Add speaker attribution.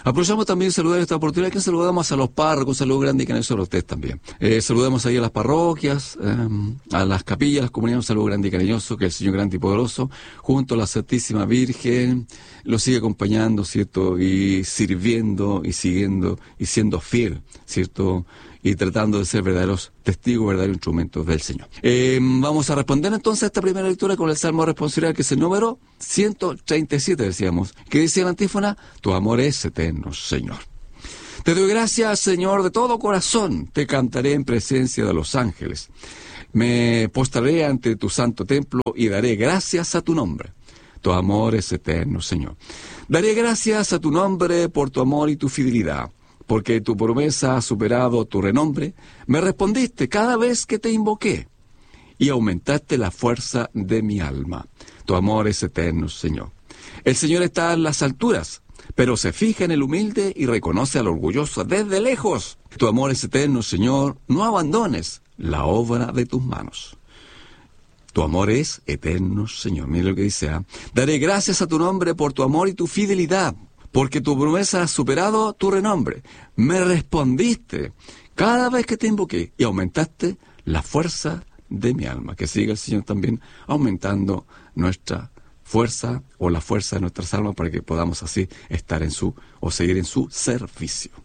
Speaker 1: Aprovechamos también saludar esta oportunidad que saludamos a los párrocos, un saludo grande y cariñoso a ustedes también. Saludamos ahí a las parroquias, a las capillas, a las comunidades, un saludo grande y cariñoso, que el Señor grande y poderoso, junto a la Santísima Virgen, lo sigue acompañando, ¿cierto? Y sirviendo, y siguiendo, y siendo fiel, ¿cierto? Y tratando de ser verdaderos testigos, verdaderos instrumentos del Señor. Vamos a responder entonces a esta primera lectura con el Salmo responsorial, que es el número 137, decíamos, que dice la antífona: tu amor es eterno, Señor. Te doy gracias, Señor, de todo corazón, te cantaré en presencia de los ángeles. Me postraré ante tu santo templo y daré gracias a tu nombre. Tu amor es eterno, Señor. Daré gracias a tu nombre por tu amor y tu fidelidad, porque tu promesa ha superado tu renombre. Me respondiste cada vez que te invoqué y aumentaste la fuerza de mi alma. Tu amor es eterno, Señor. El Señor está en las alturas, pero se fija en el humilde y reconoce al orgulloso desde lejos. Tu amor es eterno, Señor. No abandones la obra de tus manos. Tu amor es eterno, Señor. Mira lo que dice, Daré gracias a tu nombre por tu amor y tu fidelidad, porque tu promesa ha superado tu renombre. Me respondiste cada vez que te invoqué y aumentaste la fuerza de mi alma. Que siga el Señor también aumentando nuestra fuerza o la fuerza de nuestras almas para que podamos así estar en su o seguir en su servicio.